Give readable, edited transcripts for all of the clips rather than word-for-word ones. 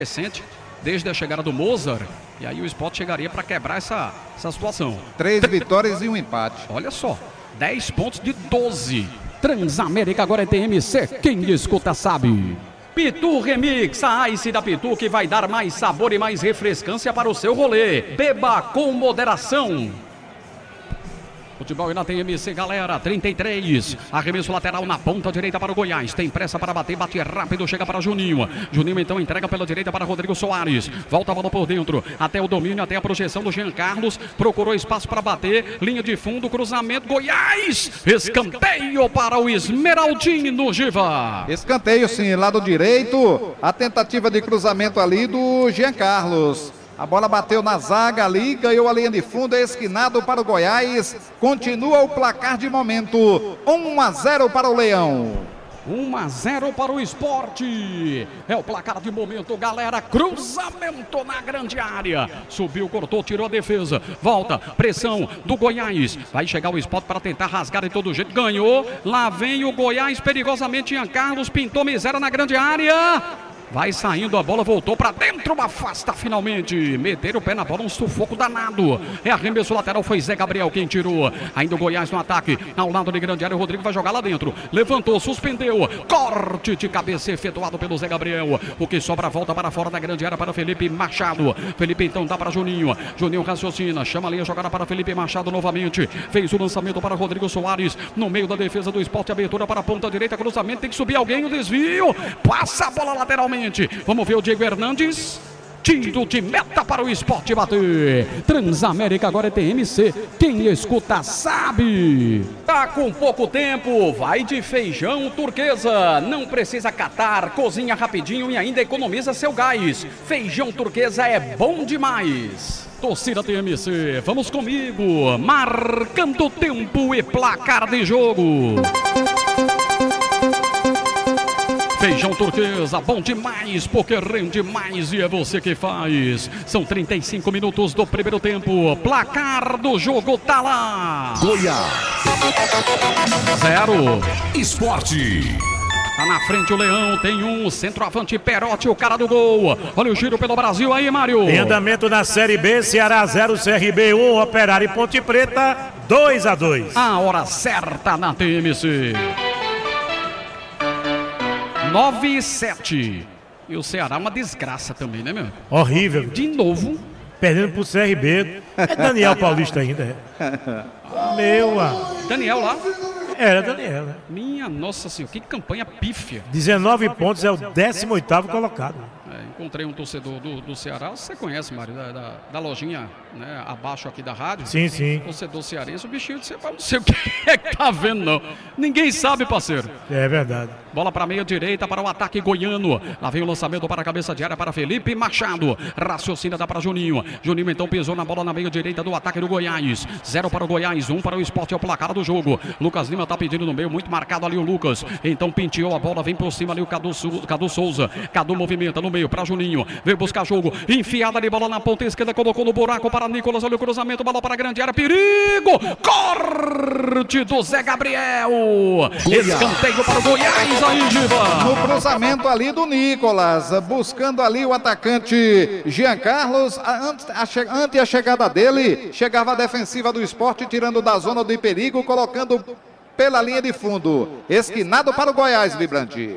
recente, desde a chegada do Mozart, e aí o Sport chegaria para quebrar essa situação. 3 vitórias e um empate. Olha só, 10 pontos de 12. Transamérica agora é TMC, quem escuta sabe. Pitu Remix, a Ice da Pitu que vai dar mais sabor e mais refrescância para o seu rolê. Beba com moderação. Futebol e na TMC, galera, 33. Arremesso lateral na ponta direita para o Goiás. Tem pressa para bater, bate rápido, chega para Juninho. Juninho então entrega pela direita para Rodrigo Soares. Volta a bola por dentro, até o domínio, até a projeção do Jean Carlos. Procurou espaço para bater, linha de fundo, cruzamento, Goiás. Escanteio para o Esmeraldino, Giva. Escanteio sim, lado direito. A tentativa de cruzamento ali do Jean Carlos. A bola bateu na zaga ali, ganhou a linha de fundo, é esquinado para o Goiás. Continua o placar de momento. 1-0 para o Leão. 1-0 para o Sport. É o placar de momento, galera. Cruzamento na grande área. Subiu, cortou, tirou a defesa. Volta, pressão do Goiás. Vai chegar o Sport para tentar rasgar de todo jeito. Ganhou. Lá vem o Goiás perigosamente. Jean Carlos pintou miséria na grande área. Vai saindo a bola, voltou para dentro, afasta finalmente. Meteram o pé na bola, um sufoco danado. É arremesso lateral, foi Zé Gabriel quem tirou. Ainda o Goiás no ataque, ao lado de grande área, o Rodrigo vai jogar lá dentro. Levantou, suspendeu. Corte de cabeça efetuado pelo Zé Gabriel. O que sobra volta para fora da grande área para Felipe Machado. Felipe então dá para Juninho. Juninho raciocina, chama ali a jogada para Felipe Machado novamente. Fez o lançamento para Rodrigo Soares. No meio da defesa do Sport, abertura para a ponta direita, cruzamento, tem que subir alguém, o desvio. Passa a bola lateralmente. Vamos ver o Diego Hernandes. Tiro de meta para o Sport bater. Transamérica agora é TMC. Quem escuta sabe. Tá com pouco tempo. Vai de feijão turquesa. Não precisa catar. Cozinha rapidinho e ainda economiza seu gás. Feijão turquesa é bom demais. Torcida TMC, vamos comigo. Marcando tempo e placar de jogo. Feijão turquesa, bom demais, porque rende mais e é você que faz. São 35 minutos do primeiro tempo. Placar do jogo tá lá. Goiás 0. Esporte. Tá na frente o Leão, tem um centroavante Perotti, o cara do gol. Olha o giro pelo Brasil aí, Mário. Em andamento na Série B, Ceará 0, CRB 1, Operário e Ponte Preta 2-2. A hora certa na TMC. 9-7. E o Ceará é uma desgraça também, né, meu? Horrível. De novo. Perdendo pro CRB. É Daniel Paulista ainda. Daniel lá? Era Daniel, né? Minha nossa senhora, que campanha pífia. 19 pontos, é o 18º colocado. Encontrei um torcedor do Ceará, você conhece, Mário, da lojinha, né, abaixo aqui da rádio. Sim, sim. Torcedor cearense, o bichinho disse, não sei o que é que tá vendo, não. Ninguém sabe, parceiro. É verdade. Bola para meia direita, para o ataque goiano. Lá vem o lançamento para a cabeça de área para Felipe Machado. Raciocina, dá para Juninho. Juninho então pisou na bola na meia direita do ataque do Goiás. 0 para o Goiás, 1 para o Sport, é o placar do jogo. Lucas Lima tá pedindo no meio, muito marcado ali o Lucas. Então penteou a bola, vem por cima ali o Cadu Souza. Cadu movimenta no meio para Juninho. Veio buscar jogo, enfiada de bola na ponta esquerda, colocou no buraco para Nicolas. Olha o cruzamento, bola para a grande área, perigo! Corte do Zé Gabriel. Escanteio para o Goiás aí, Giva. No cruzamento ali do Nicolas, buscando ali o atacante Jean Carlos. Ante a chegada dele, chegava a defensiva do Sport, tirando da zona de perigo, colocando pela linha de fundo. Esquinado para o Goiás, Vibrante.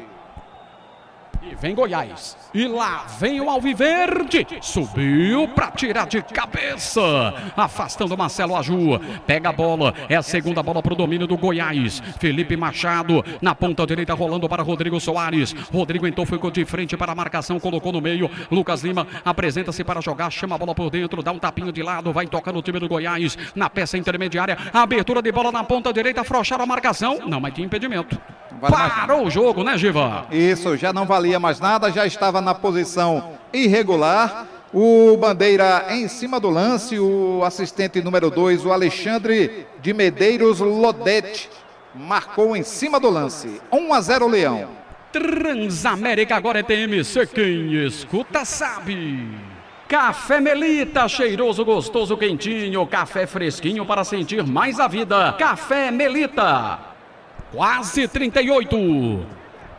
E vem Goiás. E lá vem o Alviverde. Subiu para tirar de cabeça. Afastando Marcelo Aju. Pega a bola. É a segunda bola para o domínio do Goiás. Felipe Machado na ponta direita rolando para Rodrigo Soares. Rodrigo então ficou de frente para a marcação. Colocou no meio. Lucas Lima apresenta-se para jogar. Chama a bola por dentro. Dá um tapinho de lado. Vai tocando o time do Goiás. Na peça intermediária. Abertura de bola na ponta direita. Afrouxaram a marcação. Não, mas tinha impedimento. Parou o jogo, né, Giva? Isso, já não valia mais nada, já estava na posição irregular. O Bandeira em cima do lance, o assistente número 2, o Alexandre de Medeiros Lodete, marcou em cima do lance. 1-0 Leão. Transamérica agora é TMC, quem escuta sabe. Café Melita, cheiroso, gostoso, quentinho, café fresquinho para sentir mais a vida. Café Melita. Quase 38.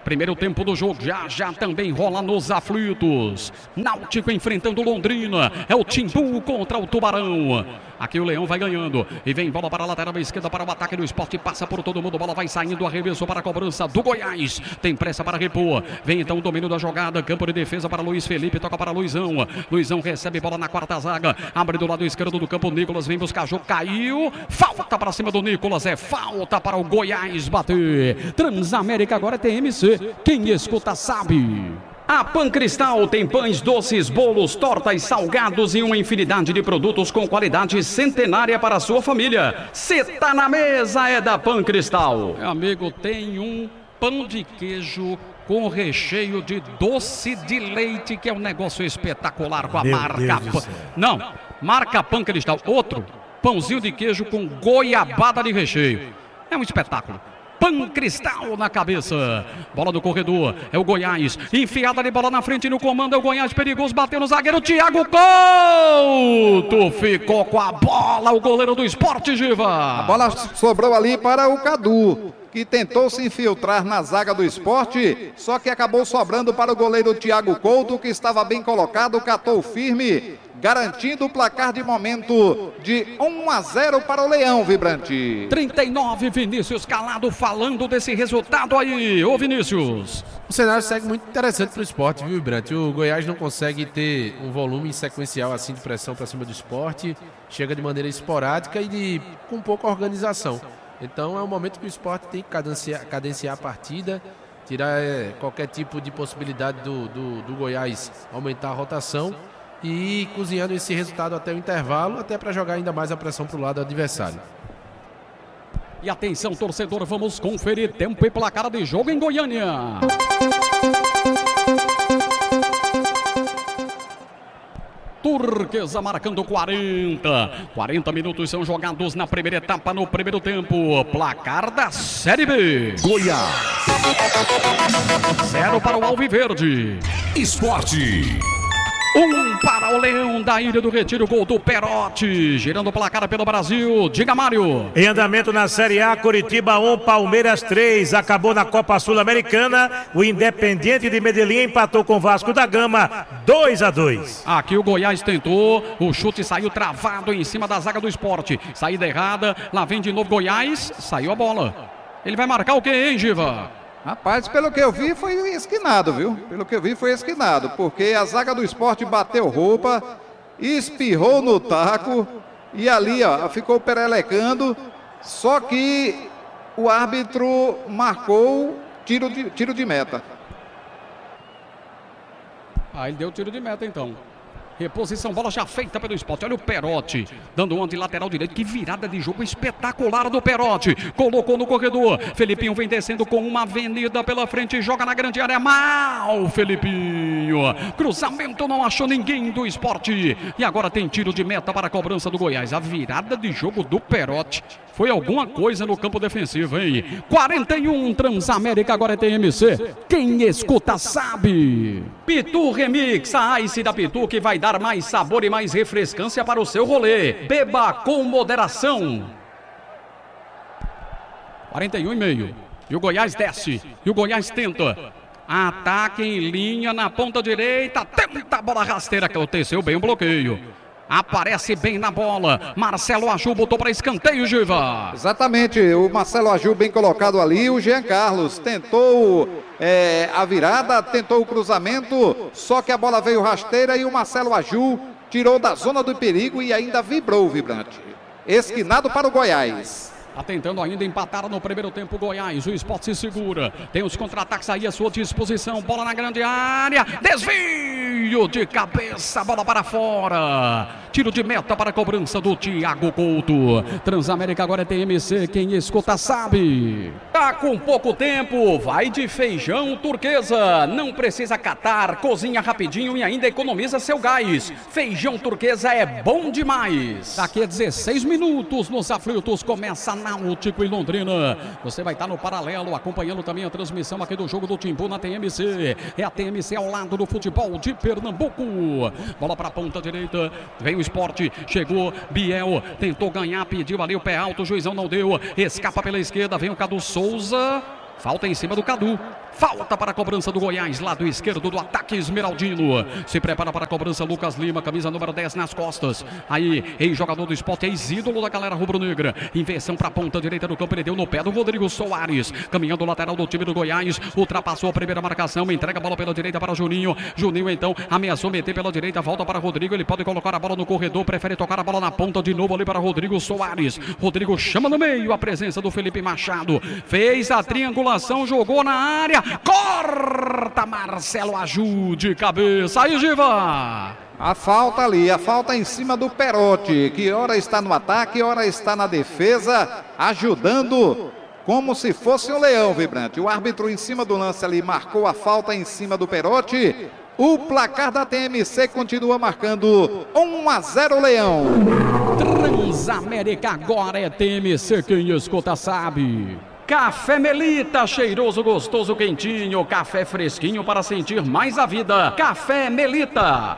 Primeiro tempo do jogo, já também rola nos aflitos. Náutico enfrentando Londrina. É o Timbu contra o Tubarão. Aqui o Leão vai ganhando. E vem bola para a lateral esquerda para o ataque do Sport. Passa por todo mundo. Bola vai saindo. Arremesso para a cobrança do Goiás. Tem pressa para repor. Vem então o domínio da jogada. Campo de defesa para Luiz Felipe. Toca para Luizão. Luizão recebe bola na quarta zaga. Abre do lado esquerdo do campo. Nicolas vem buscar jogo. Caiu. Falta para cima do Nicolas. É falta para o Goiás bater. Transamérica agora é TMC. Quem escuta sabe. A Pancristal tem pães, doces, bolos, tortas, salgados e uma infinidade de produtos com qualidade centenária para a sua família. Cê tá na mesa, é da Pancristal. Meu amigo, tem um pão de queijo com recheio de doce de leite, que é um negócio espetacular com a marca. Não, marca Pancristal. Outro, pãozinho de queijo com goiabada de recheio. É um espetáculo. Pancristal na cabeça. Bola do corredor. É o Goiás. Enfiada de bola na frente no comando. É o Goiás perigoso. Bateu no zagueiro. Thiago Couto. Ficou com a bola. O goleiro do Sport, Giva. A bola sobrou ali para o Cadu, que tentou se infiltrar na zaga do Sport, só que acabou sobrando para o goleiro Thiago Couto, que estava bem colocado, catou firme, garantindo o placar de momento de 1-0 para o Leão Vibrante. 39, Vinícius Calado falando desse resultado aí. Ô Vinícius. O cenário segue muito interessante para o Sport, viu, Vibrante? O Goiás não consegue ter um volume sequencial assim de pressão para cima do Sport, chega de maneira esporádica e com pouca organização. Então é um momento que o Sport tem que cadenciar a partida, tirar qualquer tipo de possibilidade do Goiás aumentar a rotação e ir cozinhando esse resultado até o intervalo, até para jogar ainda mais a pressão para o lado do adversário. E atenção, torcedor, vamos conferir tempo e placar de jogo em Goiânia. Turquesa marcando 40 minutos são jogados na primeira etapa, no primeiro tempo. Placar da Série B. Goiás. 0 para o Alviverde. Esporte. 1 para o Leão da Ilha do Retiro, gol do Perotti, girando o placar pelo Brasil. Diga, Mário. Em andamento na Série A, Curitiba 1, Palmeiras 3, acabou na Copa Sul-Americana, o Independiente de Medellín empatou com o Vasco da Gama, 2-2. Aqui o Goiás tentou, o chute saiu travado em cima da zaga do Sport, saída errada, lá vem de novo Goiás, saiu a bola. Ele vai marcar o quê, hein, Giva? Rapaz, pelo que eu vi foi esquinado, viu? Pelo que eu vi foi esquinado, porque a zaga do Sport bateu roupa, espirrou no taco e ali, ó, ficou perelecando, só que o árbitro marcou tiro de meta. Ah, ele deu tiro de meta então. Reposição, bola já feita pelo Sport. Olha o Perotti, dando um de lateral direito. Que virada de jogo espetacular do Perotti. Colocou no corredor. Felipinho vem descendo com uma avenida pela frente. Joga na grande área. Mal, Felipinho. Cruzamento, não achou ninguém do Sport. E agora tem tiro de meta para a cobrança do Goiás. A virada de jogo do Perotti foi alguma coisa no campo defensivo, hein? 41, Transamérica, agora é TMC. Quem escuta sabe. Pitu Remix, a Ice da Pitu, que vai dar mais sabor e mais refrescância para o seu rolê. Beba com moderação. 41,5. E o Goiás desce. E o Goiás tenta. Ataque em linha na ponta direita. Tenta a bola rasteira, que aconteceu bem o bloqueio. Aparece bem na bola. Marcelo Aju botou para escanteio, Giva. Exatamente, o Marcelo Aju bem colocado ali. O Jean Carlos tentou a virada, tentou o cruzamento, só que a bola veio rasteira e o Marcelo Aju tirou da zona do perigo e ainda vibrou o Vibrante. Esquinado para o Goiás. Tá tentando ainda empatar no primeiro tempo Goiás. O Sport se segura. Tem os contra-ataques aí à sua disposição. Bola na grande área. Desvio de cabeça. Bola para fora. Tiro de meta para a cobrança do Thiago Couto. Transamérica agora é TMC. Quem escuta sabe. Tá com pouco tempo. Vai de Feijão Turquesa. Não precisa catar. Cozinha rapidinho e ainda economiza seu gás. Feijão Turquesa é bom demais. Daqui a 16 minutos nos aflitos começa Náutico e Londrina. Você vai estar no paralelo, acompanhando também a transmissão aqui do jogo do Timbu na TMC. É a TMC ao lado do futebol de Pernambuco. Bola para a ponta direita. Vem o Sport. Chegou Biel. Tentou ganhar, pediu ali o pé alto. O juizão não deu. Escapa pela esquerda. Vem o Cadu Souza. Falta em cima do Cadu. Falta para a cobrança do Goiás, lado esquerdo do ataque esmeraldino. Se prepara para a cobrança Lucas Lima, camisa número 10 nas costas. Aí, ex-jogador do Sport, ex-ídolo da galera rubro-negra. Inversão para a ponta direita do campo, ele deu no pé do Rodrigo Soares. Caminhando o lateral do time do Goiás, ultrapassou a primeira marcação, entrega a bola pela direita para Juninho. Juninho então ameaçou meter pela direita, volta para Rodrigo, ele pode colocar a bola no corredor, prefere tocar a bola na ponta de novo ali para Rodrigo Soares. Rodrigo chama no meio, a presença do Felipe Machado. Fez a triangulação, jogou na área. Corta, Marcelo, ajude, cabeça. Aí, Giva. A falta ali, a falta em cima do Perotti, que ora está no ataque, ora está na defesa, ajudando como se fosse um leão, Vibrante. O árbitro em cima do lance ali marcou a falta em cima do Perotti. O placar da TMC continua marcando 1-0 Leão. Transamérica agora é TMC, quem escuta sabe. Café Melita, cheiroso, gostoso, quentinho. Café fresquinho para sentir mais a vida. Café Melita.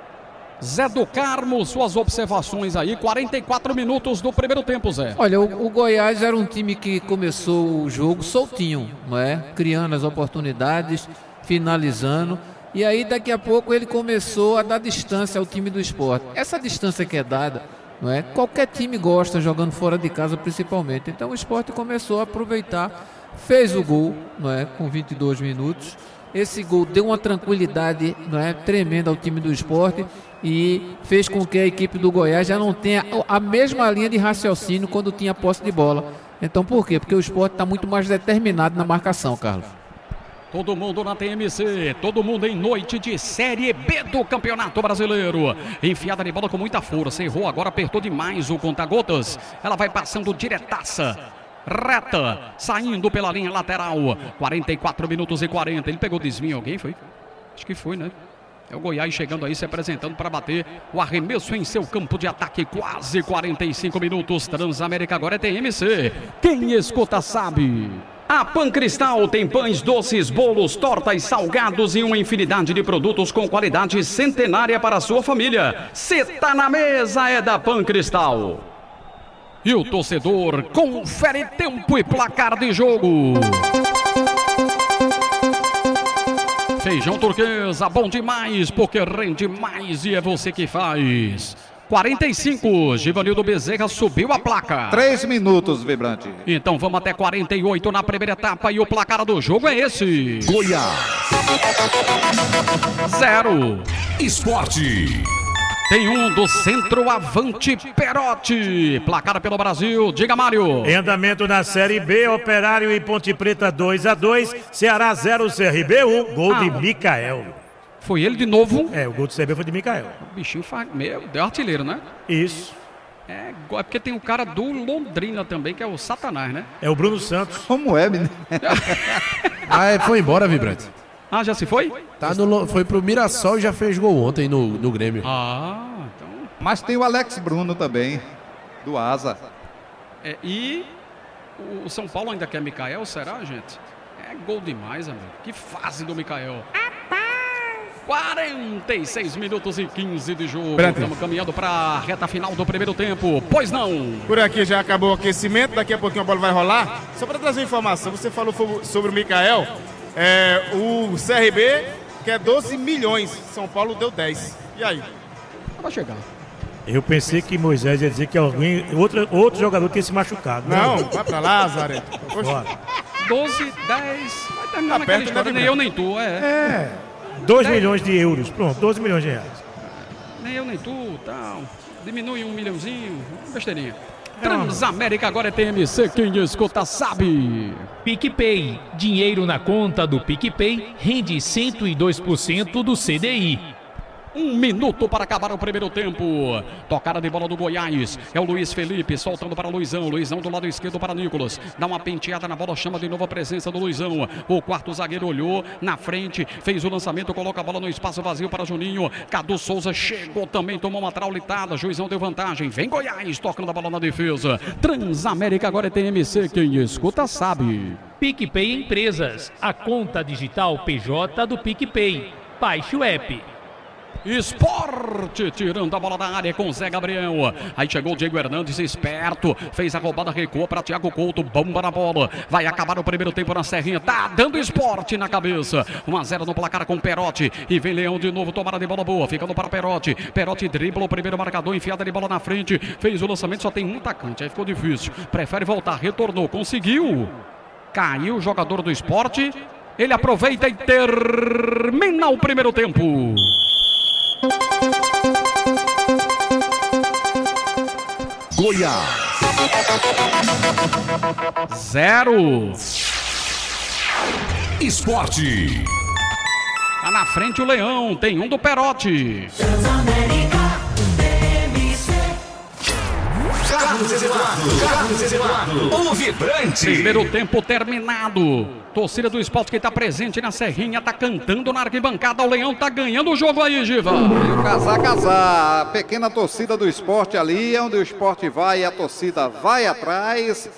Zé do Carmo, suas observações aí. 44 minutos do primeiro tempo, Zé. Olha, o Goiás era um time que começou o jogo soltinho, não é? Criando as oportunidades, finalizando. E aí daqui a pouco ele começou a dar distância ao time do Sport. Essa distância que é dada, não é? Qualquer time gosta, jogando fora de casa principalmente. Então o Sport começou a aproveitar, fez o gol, não é? Com 22 minutos. Esse gol deu uma tranquilidade, não é? Tremenda ao time do Sport e fez com que a equipe do Goiás já não tenha a mesma linha de raciocínio quando tinha posse de bola. Então por quê? Porque o Sport está muito mais determinado na marcação, Carlos. Todo mundo na TMC, todo mundo em noite de Série B do Campeonato Brasileiro. Enfiada de bola com muita força, errou agora, apertou demais o conta-gotas. Ela vai passando diretaça, reta, saindo pela linha lateral. 44 minutos e 40, ele pegou desvio, alguém foi? Acho que foi, né? É o Goiás chegando aí, se apresentando para bater o arremesso em seu campo de ataque. Quase 45 minutos, Transamérica agora é TMC. Quem escuta sabe. A Pancristal tem pães, doces, bolos, tortas, salgados e uma infinidade de produtos com qualidade centenária para a sua família. Se tá na mesa é da Pancristal. E o torcedor confere tempo e placar de jogo. Feijão turquesa, bom demais, porque rende mais e é você que faz. 45, Givanildo Bezerra subiu a placa. 3 minutos, Vibrante. Então vamos até 48 na primeira etapa e o placar do jogo é esse. Goiás 0. Esporte. Tem um do centroavante Perotti. Placar pelo Brasil, diga Mário. Em andamento na Série B, Operário e Ponte Preta 2-2, Ceará 0, CRB 1, gol de Micael. Foi ele de novo? É, o gol do CRB foi de Micael. O bichinho deu artilheiro, né? Isso. É porque tem um cara do Londrina também, que é o Satanás, né? É o Bruno Santos. Como é, menino? Foi embora, Vibrante. Ah, já se foi? Foi pro Mirassol e já fez gol ontem no Grêmio. Então... Mas tem o Alex Bruno também, do Asa. E o São Paulo ainda quer Micael, será, gente? É gol demais, amigo. Que fase do Micael. 46 minutos e 15 de jogo. Estamos caminhando para a reta final do primeiro tempo. Pois não. Por aqui já acabou o aquecimento. Daqui a pouquinho a bola vai rolar. Só para trazer uma informação, você falou sobre o Micael. O CRB quer 12 milhões. São Paulo deu 10. E aí? Vai chegar. Eu pensei que Moisés ia dizer que outro jogador tinha se machucado. Não, vai pra lá, Zareto. 12, 10. Vai terminar naquela história. Nem eu, nem tu. 2 milhões de euros. Pronto, 12 milhões de reais. Nem eu, nem tu. Tal. Diminui 1 milhãozinho. Besteirinha. Transamérica agora é TMC. Quem escuta sabe. PicPay. Dinheiro na conta do PicPay rende 102% do CDI. 1 minuto para acabar o primeiro tempo. Tocada de bola do Goiás. É o Luiz Felipe soltando para Luizão. Luizão do lado esquerdo para Nicolas. Dá uma penteada na bola, chama de novo a presença do Luizão. O quarto zagueiro olhou na frente, fez o lançamento, coloca a bola no espaço vazio para Juninho. Cadu Souza chegou também, tomou uma traulitada. Juizão deu vantagem. Vem Goiás tocando a bola na defesa. Transamérica agora é TMC. Quem escuta sabe. PicPay Empresas. A conta digital PJ do PicPay. Baixe o app. Esporte, tirando a bola da área com Zé Gabriel. Aí chegou o Diego Hernandes, esperto. Fez a roubada, recuou para Thiago Couto. Bomba na bola. Vai acabar o primeiro tempo na Serrinha. Tá dando Esporte na cabeça. 1-0 no placar com Perotti. E vem Leão de novo, tomada de bola boa. Ficando para Perotti. Perotti dribla o primeiro marcador, enfiada de bola na frente. Fez o lançamento, só tem um atacante. Aí ficou difícil. Prefere voltar, retornou, conseguiu. Caiu o jogador do Esporte. Ele aproveita e termina o primeiro tempo. Goiás 0. Esporte. Tá na frente o Leão, tem um do Perotti. Carlos Eduardo, o vibrante. Primeiro tempo terminado. Torcida do Esporte que tá presente na Serrinha, tá cantando na arquibancada. O Leão tá ganhando o jogo aí, Giva. Casar. A pequena torcida do Esporte ali, onde o Esporte vai, a torcida vai atrás.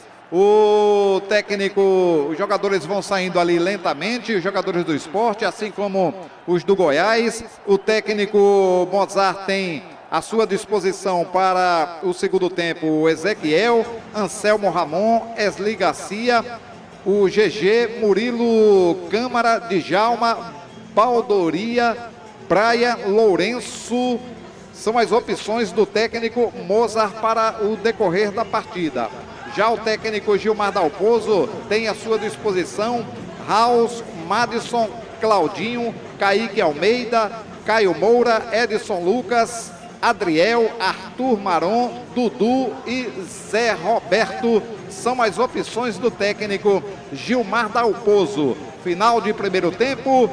O técnico, os jogadores vão saindo ali lentamente, os jogadores do Esporte, assim como os do Goiás. O técnico Mozart tem à sua disposição para o segundo tempo o Ezequiel, Anselmo Ramon, Esli Garcia, o GG, Murilo, Câmara, Djalma, Baldoria, Praia, Lourenço. São as opções do técnico Mozart para o decorrer da partida. Já o técnico Gilmar Dalpozo tem à sua disposição Raus, Madison, Claudinho, Kaique Almeida, Caio Moura, Edson Lucas, Adriel, Arthur Maron, Dudu e Zé Roberto são as opções do técnico Gilmar Dalpozo. Final de primeiro tempo,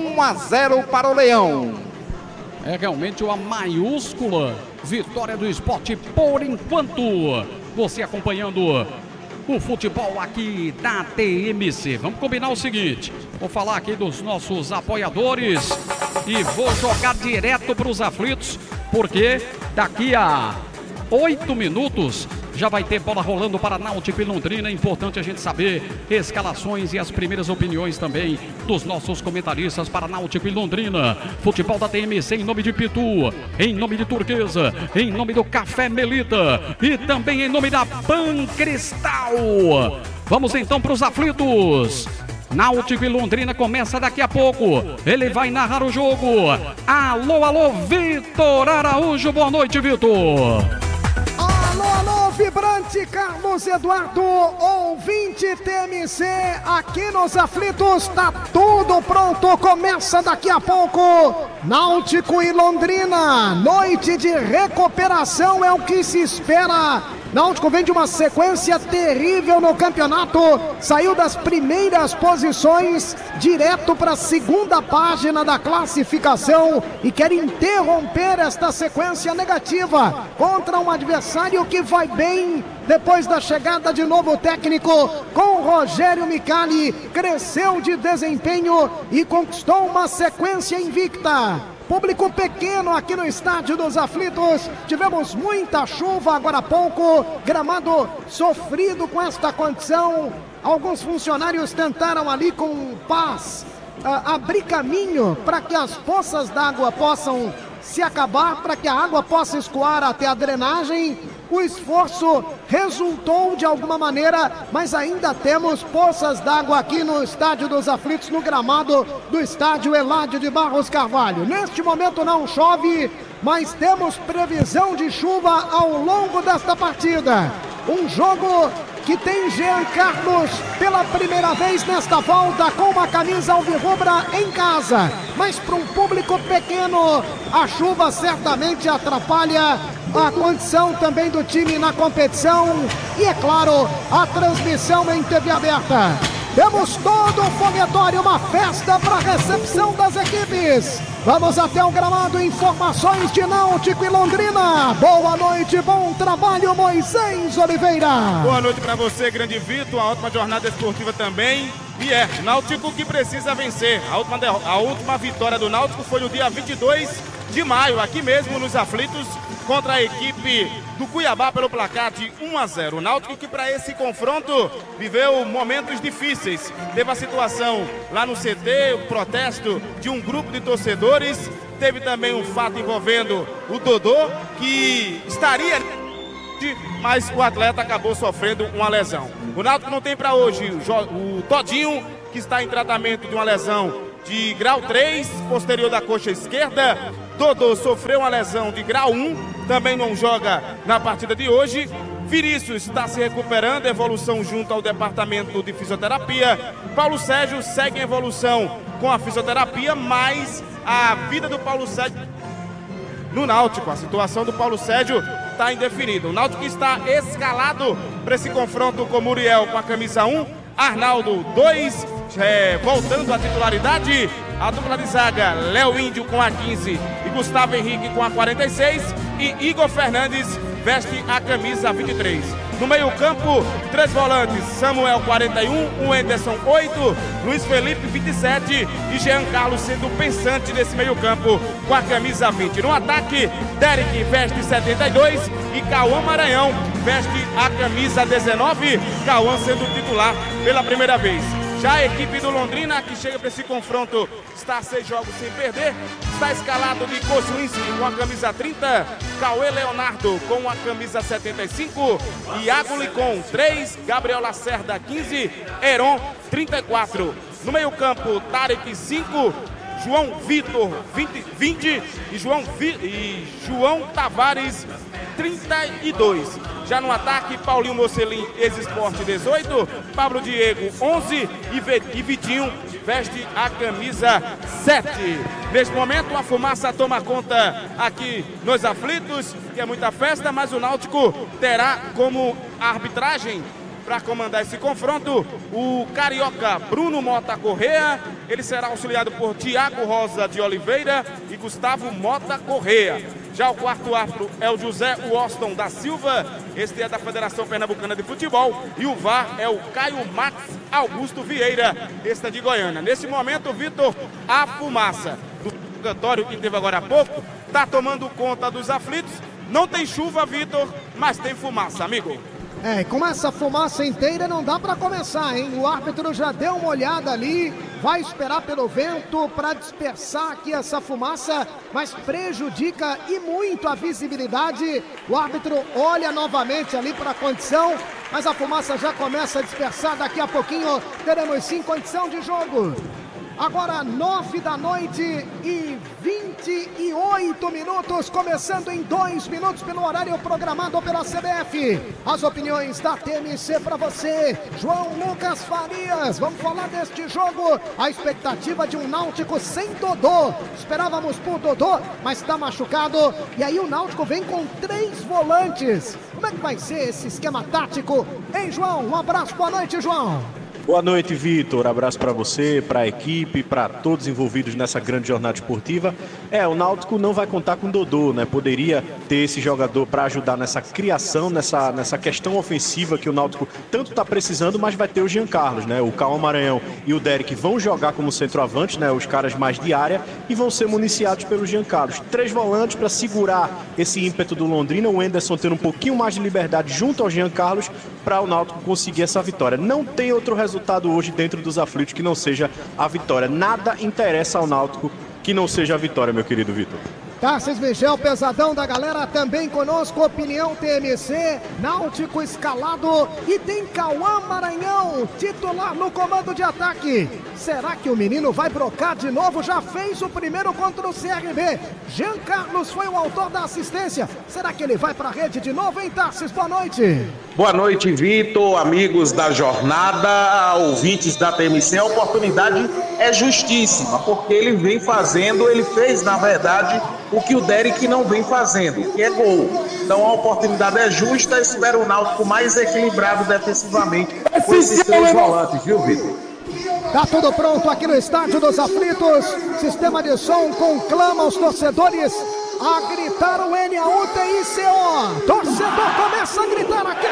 1-0 para o Leão. É realmente uma maiúscula vitória do Esporte por enquanto. Você acompanhando o futebol aqui da TMC. Vamos combinar o seguinte, vou falar aqui dos nossos apoiadores e vou jogar direto para os aflitos, porque daqui a 8 minutos já vai ter bola rolando para Náutico e Londrina. É importante a gente saber escalações e as primeiras opiniões também dos nossos comentaristas para Náutico e Londrina. Futebol da TMC em nome de Pitu, em nome de Turquesa, em nome do Café Melita e também em nome da Pan Cristal. Vamos então para os aflitos. Náutico e Londrina começa daqui a pouco. Ele vai narrar o jogo. Alô, alô, Vitor Araújo. Boa noite, Vitor. Alô, vibrante Carlos Eduardo, ouvinte TMC, aqui nos aflitos, tá tudo pronto, começa daqui a pouco, Náutico e Londrina, noite de recuperação é o que se espera. Náutico vem de uma sequência terrível no campeonato, saiu das primeiras posições, direto para a segunda página da classificação e quer interromper esta sequência negativa contra um adversário que vai bem depois da chegada de novo técnico com Rogério Micali, cresceu de desempenho e conquistou uma sequência invicta. Público pequeno aqui no Estádio dos Aflitos, tivemos muita chuva agora há pouco, gramado sofrido com esta condição, alguns funcionários tentaram ali com paz abrir caminho para que as poças d'água possam se acabar, para que a água possa escoar até a drenagem. O esforço resultou de alguma maneira, mas ainda temos poças d'água aqui no Estádio dos Aflitos, no gramado do Estádio Eládio de Barros Carvalho. Neste momento não chove, mas temos previsão de chuva ao longo desta partida. Um jogo que tem Jean Carlos pela primeira vez nesta volta com uma camisa alvirrubra em casa. Mas para um público pequeno, a chuva certamente atrapalha a condição também do time na competição e, é claro, a transmissão em TV aberta. Temos todo o foguetório, uma festa para a recepção das equipes. Vamos até o gramado, informações de Náutico e Londrina. Boa noite, bom trabalho, Moisés Oliveira. Boa noite para você, grande Vitor, uma ótima jornada esportiva também. E Náutico que precisa vencer. A última vitória do Náutico foi no dia 22 de maio, aqui mesmo nos Aflitos, contra a equipe do Cuiabá pelo placar de 1-0. O Náutico que para esse confronto viveu momentos difíceis. Teve a situação lá no CT, o protesto de um grupo de torcedores. Teve também um fato envolvendo o Dodô, que estaria... mas o atleta acabou sofrendo uma lesão. O Náutico não tem para hoje o Todinho, que está em tratamento de uma lesão de grau 3, posterior da coxa esquerda. Dodô sofreu uma lesão de grau 1, também não joga na partida de hoje. Vinícius está se recuperando, evolução junto ao departamento de fisioterapia. Paulo Sérgio segue em evolução com a fisioterapia, mas a vida do Paulo Sérgio no Náutico, a situação do Paulo Sérgio está indefinida. O Náutico está escalado para esse confronto com Muriel com a camisa 1, Arnaldo 2, voltando à titularidade. A dupla de zaga, Léo Índio com a 15 e Gustavo Henrique com a 46. E Igor Fernandes veste a camisa 23. No meio campo, 3 volantes, Samuel 41, o Enderson 8, Luiz Felipe 27 e Jean Carlos sendo o pensante desse meio campo com a camisa 20. No ataque, Derek veste 72 e Cauã Maranhão veste a camisa 19, Cauã sendo titular pela primeira vez. Já a equipe do Londrina, que chega para esse confronto, está a 6 jogos sem perder. Está escalado de Kozlinski com a camisa 30, Cauê Leonardo com a camisa 75, Iago Licon 3, Gabriel Lacerda 15, Heron 34. No meio campo, Tarek 5, João Vitor 20 e João Tavares 32. Já no ataque, Paulinho Mocelin, ex-esporte 18, Pablo Diego 11 e Vitinho veste a camisa 7. Neste momento, a fumaça toma conta aqui nos aflitos, que é muita festa, mas o Náutico terá como arbitragem para comandar esse confronto o carioca Bruno Mota Correa. Ele será auxiliado por Tiago Rosa de Oliveira e Gustavo Mota Correa. Já o quarto árbitro é o José Washington da Silva, este é da Federação Pernambucana de Futebol, e o VAR é o Caio Max Augusto Vieira, este é de Goiânia. Nesse momento, Vitor, a fumaça do purgatório que teve agora há pouco está tomando conta dos aflitos. Não tem chuva, Vitor, mas tem fumaça, amigo. Com essa fumaça inteira não dá para começar, hein? O árbitro já deu uma olhada ali, vai esperar pelo vento para dispersar aqui essa fumaça, mas prejudica e muito a visibilidade. O árbitro olha novamente ali para a condição, mas a fumaça já começa a dispersar. Daqui a pouquinho teremos sim condição de jogo. Agora 9 da noite e 28 minutos, começando em 2 minutos pelo horário programado pela CBF. As opiniões da TMC para você, João Lucas Farias. Vamos falar deste jogo, a expectativa de um Náutico sem Dodô. Esperávamos por Dodô, mas está machucado. E aí o Náutico vem com 3 volantes. Como é que vai ser esse esquema tático? Hein, João? Um abraço, boa noite, João. Boa noite, Vitor. Abraço para você, para a equipe, para todos envolvidos nessa grande jornada esportiva. O Náutico não vai contar com Dodô, né? Poderia ter esse jogador para ajudar nessa criação, nessa questão ofensiva que o Náutico tanto está precisando, mas vai ter o Jean Carlos, né? O Cauã Maranhão e o Derek vão jogar como centroavante, né? Os caras mais de área, e vão ser municiados pelo Jean Carlos. 3 volantes para segurar esse ímpeto do Londrina, o Enderson tendo um pouquinho mais de liberdade junto ao Jean Carlos para o Náutico conseguir essa vitória. Não tem outro resultado hoje dentro dos aflitos que não seja a vitória. Nada interessa ao Náutico que não seja a vitória, meu querido Vitor. Tarcísio Michel, pesadão da galera, também conosco, opinião TMC, Náutico escalado e tem Cauã Maranhão, titular no comando de ataque. Será que o menino vai brocar de novo? Já fez o primeiro contra o CRB. Jean Carlos foi o autor da assistência. Será que ele vai para a rede de novo, hein, Tarcísio? Boa noite. Boa noite, Vitor, amigos da jornada, ouvintes da TMC. A oportunidade é justíssima, porque ele fez, na verdade, o que o Derek não vem fazendo, que é gol. Então a oportunidade é justa, espero o Náutico mais equilibrado defensivamente com esses 3 volantes, viu, Vitor? Tá tudo pronto aqui no Estádio dos Aflitos, sistema de som conclama os torcedores a gritar o NAUTICO. Torcedor começa a gritar aqui